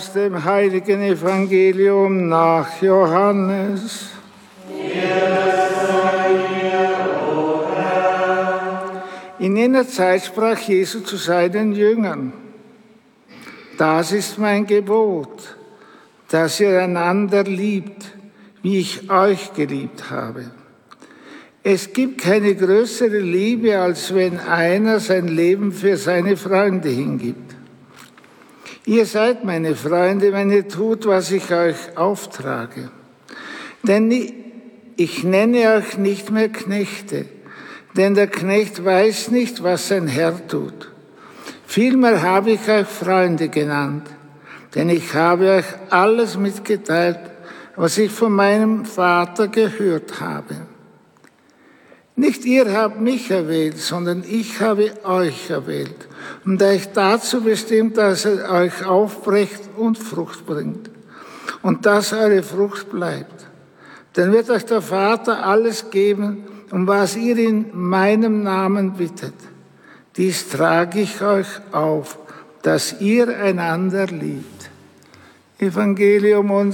Aus dem heiligen Evangelium nach Johannes. In jener Zeit sprach Jesus zu seinen Jüngern: Das ist mein Gebot, dass ihr einander liebt, wie ich euch geliebt habe. Es gibt keine größere Liebe, als wenn einer sein Leben für seine Freunde hingibt. Ihr seid meine Freunde, wenn ihr tut, was ich euch auftrage. Denn ich nenne euch nicht mehr Knechte, denn der Knecht weiß nicht, was sein Herr tut. Vielmehr habe ich euch Freunde genannt, denn ich habe euch alles mitgeteilt, was ich von meinem Vater gehört habe. Nicht ihr habt mich erwählt, sondern ich habe euch erwählt und euch dazu bestimmt, dass ihr euch aufbrecht und Frucht bringt und dass eure Frucht bleibt. Dann wird euch der Vater alles geben, um was ihr in meinem Namen bittet. Dies trage ich euch auf, dass ihr einander liebt. Evangelium